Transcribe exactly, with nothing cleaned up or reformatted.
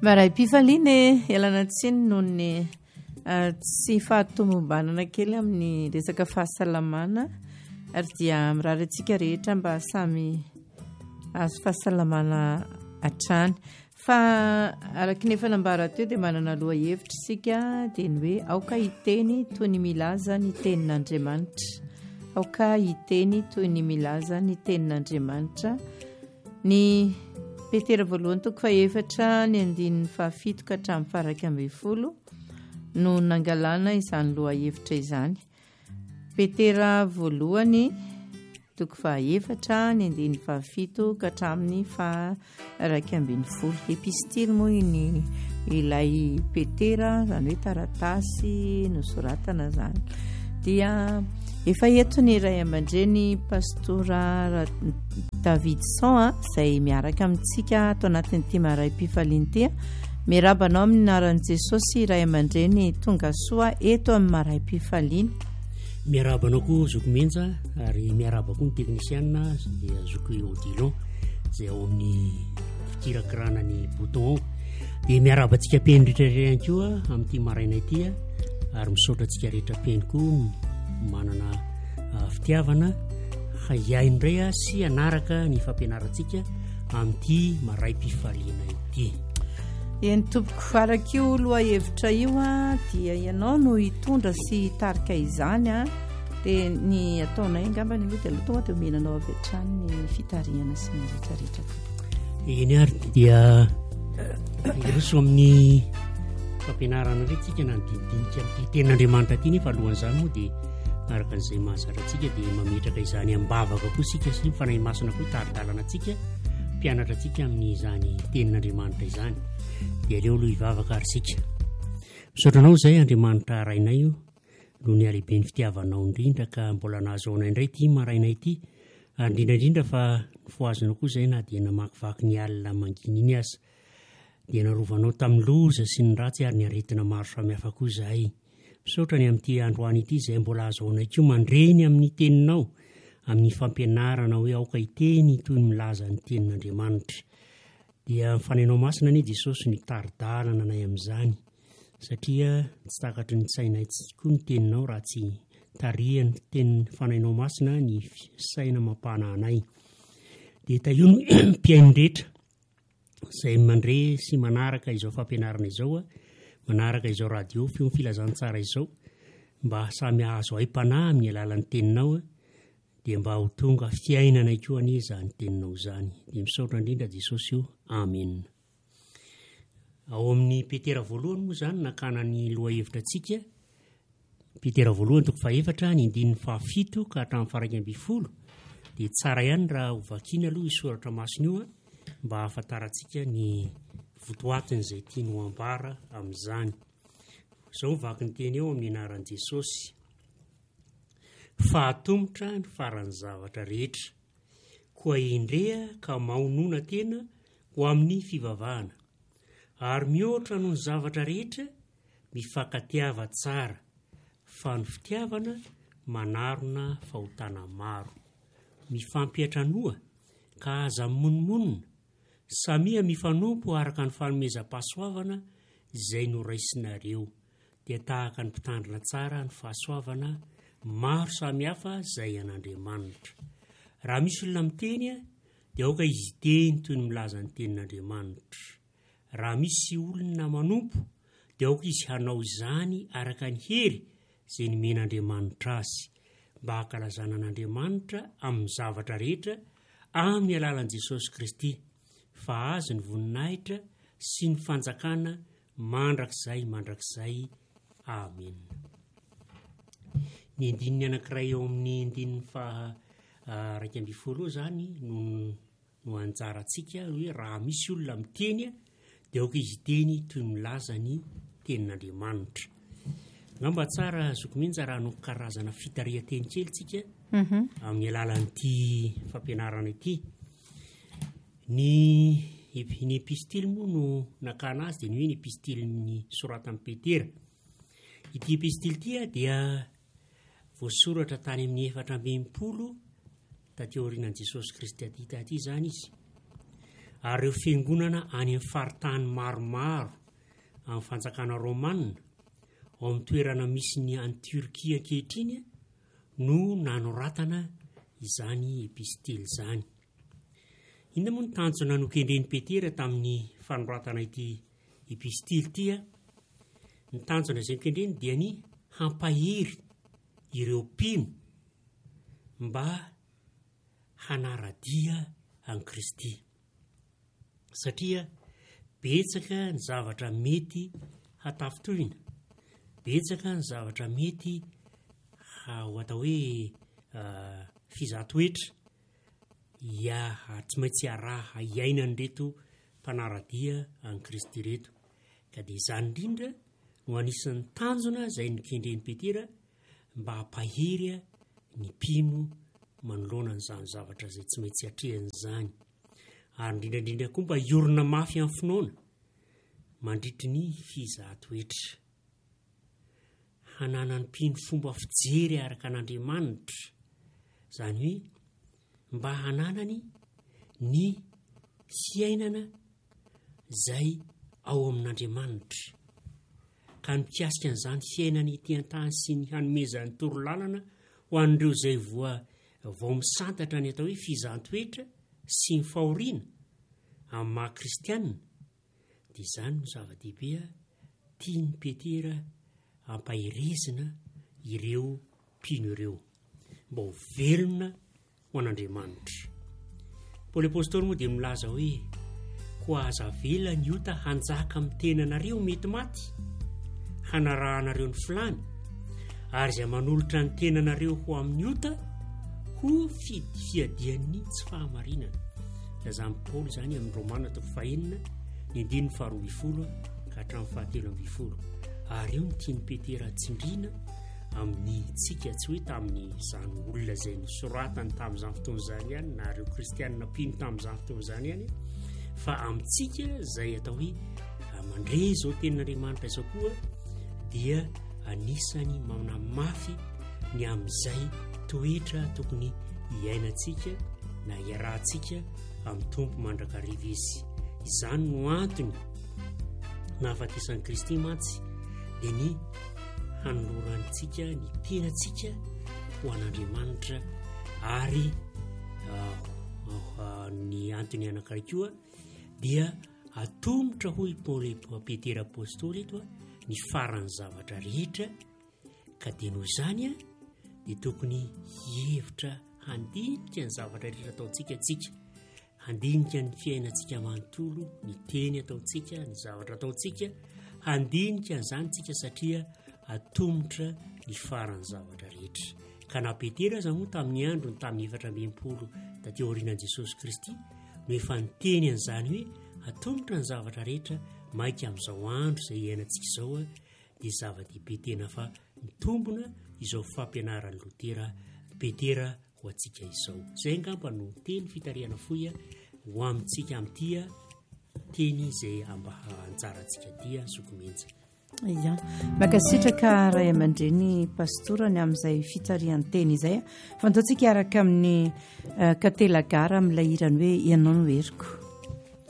Maray-pifaliana ialana tsiny noho ny tsy fahatomombanana kely amin'ny resaka fahasalamana ary dia mirary antsika rehetra mba samy azo fahasalamana hatrany fa araka ny efa nambara teo dia manana loha hevitra isika dia ny hoe aoka hiteny toy ny milaza ny tenin'Andriamanitra aoka hiteny toy ny milaza ny tenin'Andriamanitra ny Petera voalohany toko fahaefatra ny andininy fahafito ka hatramin'ny faha ambin'ny folo no nangalana izany loha hevitra izany. Petera voalohany toko fahaefatra ny andininy fahafito ka hatramin'ny faha ambin'ny folo. Epistily moa ny ilay Petera izany hoe taratasy nosoratana zany. Dia efa eto ny ray aman-dreny pastora Davidson izay miaraka amintsika ato anatin'ity maray-pifaliana ity. Mirabanao amin'ny anaran'i Jesosy ray aman-dreny tonga soa eto amin'ny maray-pifaliana. Mirabanao koa Zoko Menja ary miaraba koa ny teknisiana dia Zoko Odilon izay ao amin'ny fikirakirana ny bouton dia miaraba antsika peny rehetrarehetra ihany koa amin'ity maraina ity ary misaotra antsika rehetra peny koa manana fitiavana hahiahy indray sy anaraka ny fampianarantsika amin'ity maray-pifaliana ity. Eny tompoko araka io loha hevitra io dia ianao no hitondra sy hitarika izany dia ny ataonay angambany aloha dia aloha tonga dia omenanao avy hatrany ny fitariana sy ny rehetrarehetra. Eny ary dia iroso amin'ny fampianarana indray tsika na nididinika amin'ity tenin'Andriamanitra ity nefa alohan'izany moa dia araka an'izay mahazatra antsika dia mametraka izany ambavaka koa sika sy mifanahy masina koa taridalana antsika mpianatra antsika amin'izany tenin'Andriamanitra izany dia aleo aloha hivavaka ary sika. Misaotranao izay Andriamanitra rainay io noho ny alehibe ny fitiavanao indrindra ka mbola nahazoana indray ity maraina ity ary indrindraindrindra fa nifoazina koa izay na dia namakivaky ny alina mangina iny aza dia narovanao tamin'ny loza sy ny ratsy ary ny aretina maro samihafa koa izahay. Misaotra ny amin'ity androany ity izay mbola ahazoana koa mandreny amin'ny teninao amin'ny fampianarana hoe aoka hiteny toy ny milaza ny tenin'Andriamanitra. Dia mifanainao masina ny Jesosy ny taridalana anay amin'izany satria tsy takatry ny sainay koa ny teninao raha tsy tarihany teny fanainao masina ny saina mampana anay. Dia taio ny mpiaino rehetra izay mandre sy manaraka izao fampianarana izao manaraka izao radio feo filazantsara izao mba samy azo aim-panahy amin'ny alalan'ny teninao dia mba ho tonga fiainana koa aniza ny teninao izany. Dia misaotra indrindra Jesosy io. Amen. Ao amin'ny Petera voalohany moa izany nakana ny loha hevitra antsika. Petera voalohany toko fahaefatra ny andininy fahafito ka hatramin'ny faha ambin'ny folo dia tsara ihany raha ho vakiana aloha isoratra masina io mba hahafantarantsika ny votoatiny izay tiany ho ambara amin'izany. Izao vaky ny teny eo amin'ny anaran'i Jesosy. Fahatomitra ny faran'ny zavatra rehetra, koa indrea ka mahonoana tena ho amin'ny fivavahana, ary mihoatra noho ny zavatra rehetra mifankatiava tsara, fa ny fitiavana manarona fahotana maro, mifampiatranoa ka aza monmonina, samia mifanompo araka ny fanomezam-pahasoavana izay noraisinareo, dia tahaka ny mpitandrina tsara ny fahasoavana maro samihafa izay an'Andriamanitra. Raha misy olona miteny dia aoka izy teny toy ny milaza ny tenin'Andriamanitra. Raha misy olona manompo dia aoka izy hanao izany araka ny hery izay nomen'Andriamanitra azy, mba hankalazana an'Andriamanitra amin'ny zavatra rehetra amin'ny alalan'i Jesosy Kristy, fa azy ny voninahitra sy ny fanjakana mandrakizay mandrakizay. Amen. Ny andininy anankiray eo amin'ny andininy faha raika ambin'ny folo izany no no anjarantsika hoe raha misy olona miteny dia aoka izy teny toy ny milaza ny tenin'Andriamanitra. Ngamba tsara Zoko Menja raha no karazana fitarihan-teny kely tsika amin'ny alalan'ity fampianarana ity. Ny ny epistily moa no nakana azy dia ny hoe ny epistily ny soratan'i Petera. Ity epistily ity dia voasoratra tany amin'ny efatra ambin'ny polo taty aorianan'i Jesosy Kristy aty taty izany izy. ary ireo fiangonana any amin'ny faritany maromaro amin'ny fanjakana romanina ao amin'ny toerana misy ny any Turkia ankehitriny no nanoratana izany epistily izany. Inona moa ny tanjona nokendreny Petera tamin'ny fanoratana ity epistily ity? Ny tanjona izay nokendreny dia ny hampahery ireo mpino mba hanaradia an'i Kristy. Satria betsaka ny zavatra mety hatafitroina, betsaka ny zavatra mety ho atao hoe uh, fizatoetra ia tsy maintsy araha iaina ny reto mpanaradia an'i Kristy reto. Ka dia izany indrindra no anisan'ny tanjona izay nokendreny Petera mba hampahery ny mpino manoloana n'izany zavatra izay tsy maintsy hatrehan'izany. Ary indrindrandrindra koa mba hiorina mafy amin'ny finoana mandritry ny fizatoetra. Hanana ny mpino fomba fijery araka an'Andriamanitra, izany hoe mba hananany ny fiainana izay ao amin'Andriamanitra. Ka mikasika an'izany fiainany ity an-tany sy ny hanomezan'ny torolalana ho an'ireo izay voa vao misantatra ny atao hoe fizatoetra sy ny fahoriana amin'ny maha kristianina. Dia izany no zava-dehibe tiany Petera hampahirezina ireo mpino ireo mba ho velona ho an'Andriamanitra. Paoly apôstôly moa dia milaza hoe ko aza vela ny ota hanjaka amin'ny tenanareo mety maty, hanarahanareo ny filany, ary izay manolotra ny tenanareo ho amin'ny ota ho fiadian'ny tsy fahamarinana. Lazany Paoly izany amin'ny Romana toko fahaenina ny andininy faharoa ambin'ny folo ka hatramin'ny fahatelo ambin'ny folo. Ary io ny tiany Petera tsindriana amin'ny tsika tsy hoe tamin'ny izany olona izay nosoratany tamin'izany fotoana izany ihany na ireo kristianina mpino tamin'izany fotoana izany ihany, fa amintsika izay atao hoe mandre izao tenin'Andriamanitra izao koa dia anisany manamafy ny amin'izay toetra tokony hiainantsika na hiarahantsika amin'ny tompo mandrakariva izy. Izany no antony nahafatesan'i Kristy mantsy dia ny hanolorantsika ny tenantsika ho an'Andriamanitra. Ary uh, uh, ny antony anankiray koa dia atomotra hoy Paoly Petera apôstôly eto ny farany zavatra rehetra. Ka dia noho izany a dia tokony hihevitra handinika ny zavatra rehetra ataontsika tsika, handinika ny fiainantsika manontolo, ny teny ataontsika, ny zavatra ataontsika, handinika n'izany tsika satria atomotra ny farany zavatra rehetra. Ka na Petera aza moa tamin'ny andro tamin'ny efatra ambin'ny-polo taty aorianan'i Jesosy Kristy no efa niteny an'izany hoe atomotra ny zavatra rehetra maika amin'izao andro izay iainantsika izao a, dia zava-dehibe tena fa mitombona izao fampianaran'ny Lotera Petera ho antsika izao. Izay angamba no teny fitariana fohy ho amintsika amin'ity teny izay amba hanjarantsika dia sokomenja. Ia, makasitraka ray aman-dreny pastorany amin'izay fitariany teny izay. Fantaontsika araka amin'ny uh, katelagara amin'ilay irany hoe ianao no heriko.